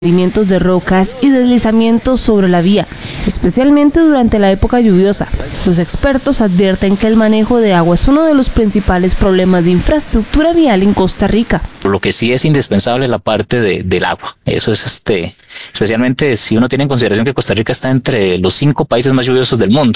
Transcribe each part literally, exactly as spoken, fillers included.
movimientos de rocas y deslizamientos sobre la vía, especialmente durante la época lluviosa. Los expertos advierten que el manejo de agua es uno de los principales problemas de infraestructura vial en Costa Rica. Lo que sí es indispensable es la parte de, del agua. Eso es este, especialmente si uno tiene en consideración que Costa Rica está entre los cinco países más lluviosos del mundo.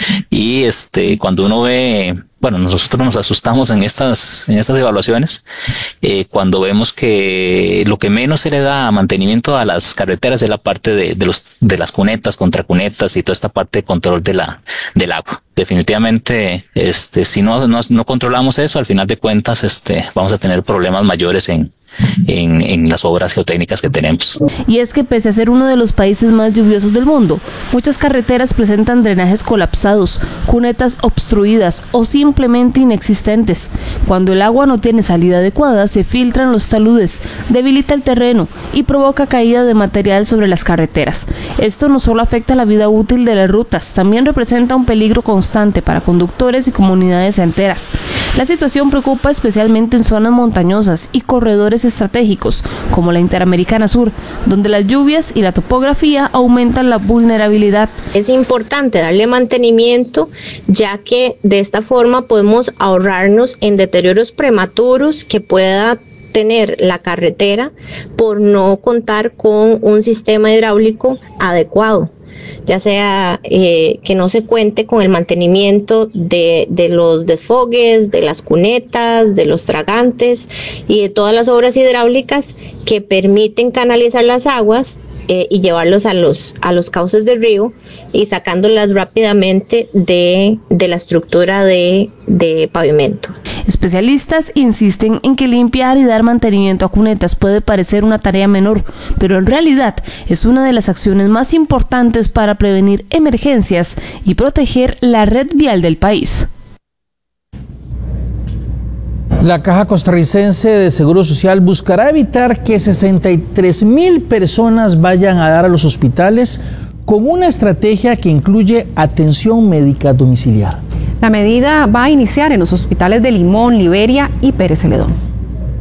Y este, cuando uno ve, bueno, nosotros nos asustamos en estas, en estas evaluaciones, eh, cuando vemos que lo que menos se le da mantenimiento a las carreteras es la parte de, de los, de las cunetas, contracunetas y toda esta parte de control de la, del agua. Definitivamente, este, si no, no, no controlamos eso, al final de cuentas, este, vamos a tener problemas mayores en, En, en las obras geotécnicas que tenemos. Y es que pese a ser uno de los países más lluviosos del mundo, muchas carreteras presentan drenajes colapsados, cunetas obstruidas o simplemente inexistentes. Cuando el agua no tiene salida adecuada, se filtran los taludes, debilita el terreno y provoca caída de material sobre las carreteras. Esto no solo afecta la vida útil de las rutas, también representa un peligro constante para conductores y comunidades enteras. La situación preocupa especialmente en zonas montañosas y corredores estratégicos como la Interamericana Sur, donde las lluvias y la topografía aumentan la vulnerabilidad. Es importante darle mantenimiento, ya que de esta forma podemos ahorrarnos en deterioros prematuros que pueda tener la carretera por no contar con un sistema hidráulico adecuado, ya sea eh, que no se cuente con el mantenimiento de, de los desfogues, de las cunetas, de los tragantes y de todas las obras hidráulicas que permiten canalizar las aguas eh, y llevarlos a los, a los cauces del río y sacándolas rápidamente de, de la estructura de, de pavimento. Especialistas insisten en que limpiar y dar mantenimiento a cunetas puede parecer una tarea menor, pero en realidad es una de las acciones más importantes para prevenir emergencias y proteger la red vial del país. La Caja Costarricense de Seguro Social buscará evitar que sesenta y tres mil personas vayan a dar a los hospitales con una estrategia que incluye atención médica domiciliar. La medida va a iniciar en los hospitales de Limón, Liberia y Pérez Celedón.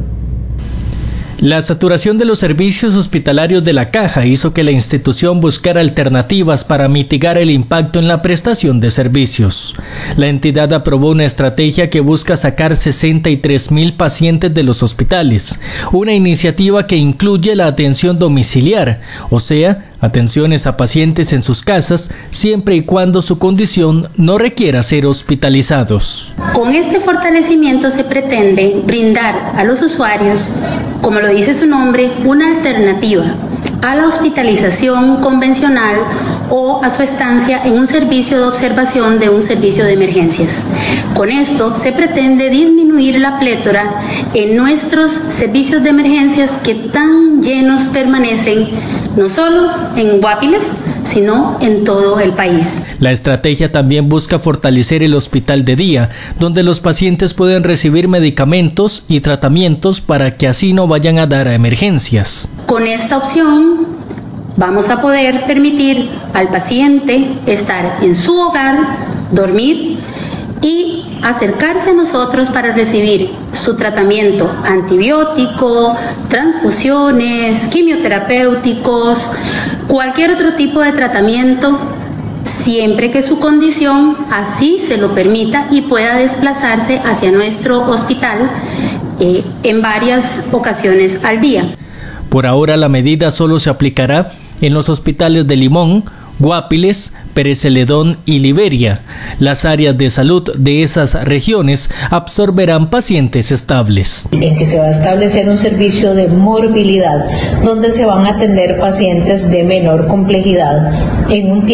La saturación de los servicios hospitalarios de la Caja hizo que la institución buscara alternativas para mitigar el impacto en la prestación de servicios. La entidad aprobó una estrategia que busca sacar sesenta y tres mil pacientes de los hospitales, una iniciativa que incluye la atención domiciliar, o sea, atenciones a pacientes en sus casas, siempre y cuando su condición no requiera ser hospitalizados. Con este fortalecimiento se pretende brindar a los usuarios, como lo dice su nombre, una alternativa a la hospitalización convencional o a su estancia en un servicio de observación de un servicio de emergencias. Con esto se pretende disminuir la plétora en nuestros servicios de emergencias que tan llenos permanecen, no solo en Guapiles, sino en todo el país. La estrategia también busca fortalecer el hospital de día, donde los pacientes pueden recibir medicamentos y tratamientos para que así no vayan a dar a emergencias. Con esta opción vamos a poder permitir al paciente estar en su hogar, dormir y acercarse a nosotros para recibir su tratamiento antibiótico, transfusiones, quimioterapéuticos, cualquier otro tipo de tratamiento, siempre que su condición así se lo permita y pueda desplazarse hacia nuestro hospital eh, en varias ocasiones al día. Por ahora la medida solo se aplicará en los hospitales de Limón, Guapiles, Pérez Celedón y Liberia. Las áreas de salud de esas regiones absorberán pacientes estables. En que se va a establecer un servicio de morbilidad donde se van a atender pacientes de menor complejidad en un tiempo